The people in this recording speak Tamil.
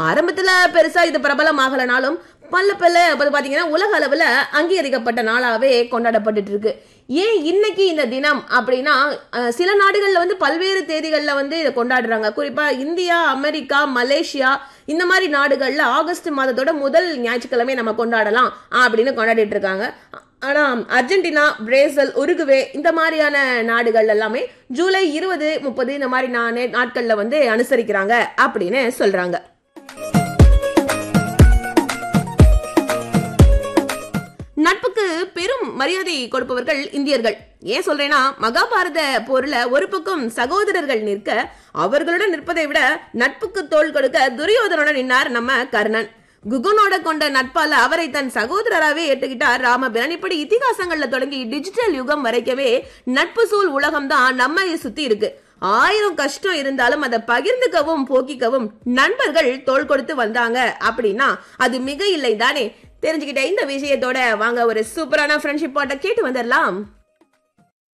ஆரம்பத்துல பெருசா இது பிரபலமாகலனாலும் பல்ல பாத்தீங்கன்னா உலக அளவுல அங்கீகரிக்கப்பட்ட நாளாவே கொண்டாடப்பட்டு இருக்கு. ஏன் இன்னைக்கு இந்த தினம் அப்படின்னா, சில நாடுகள்ல பல்வேறு தேதிகள்ல இதை கொண்டாடுறாங்க. குறிப்பா இந்தியா, அமெரிக்கா, மலேசியா இந்த மாதிரி நாடுகள்ல ஆகஸ்ட் மாதத்தோட முதல் ஞாயிற்றுக்கிழமை நம்ம கொண்டாடலாம் அப்படின்னு கொண்டாடிட்டு இருக்காங்க. ஆனா அர்ஜென்டினா, பிரேசில், உருகுவே இந்த மாதிரியான நாடுகள் எல்லாமே ஜூலை 20, 30 இந்த மாதிரி நாட்கள்ல அனுசரிக்கிறாங்க அப்படின்னு சொல்றாங்க. நட்புக்கு பெரும் மரியாதை கொடுப்பவர்கள் இந்தியர்கள். ஏன் சொல்றேன்னா, மகாபாரத போர்ல ஒரு பக்கம் சகோதரர்கள் நிற்க, அவர்களுடன் நிற்பதை விட நட்புக்கு தோள் கொடுக்க துரியோதனுடன் நின்னார் நம்ம கர்ணன். குகனோட கொண்ட நட்பால அவரை தன் சகோதரராகவே ஏற்றுக்கிட்டார் ராமபிரான். இப்படி இதிகாசங்கள்ல தொடங்கி டிஜிட்டல் யுகம் வரைக்கவே நட்பு சூழ் உலகம் தான் நம்ம சுத்தி இருக்கு. 1000 கஷ்டம் இருந்தாலும் அதை பகிர்ந்துக்கவும் போக்கிக்கவும் நண்பர்கள் தோள் கொடுத்து வந்தாங்க அப்படின்னா அது மிக இல்லை தானே. தெரிஞ்சுக்கிட்ட இந்த விஷயத்தோட வாங்க ஒரு சூப்பரான ஃப்ரெண்ட்ஷிப் பாட்டை கேட்டு வந்துடலாம்.